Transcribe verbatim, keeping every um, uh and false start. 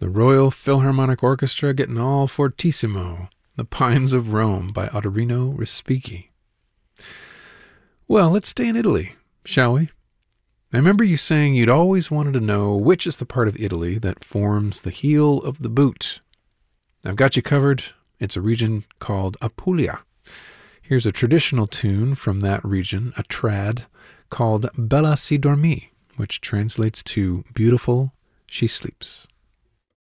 The Royal Philharmonic Orchestra getting all fortissimo. The Pines of Rome by Ottorino Respighi. Well, let's stay in Italy, shall we? I remember you saying you'd always wanted to know which is the part of Italy that forms the heel of the boot. I've got you covered. It's a region called Apulia. Here's a traditional tune from that region, a trad, called Bella si dormi, which translates to Beautiful She Sleeps.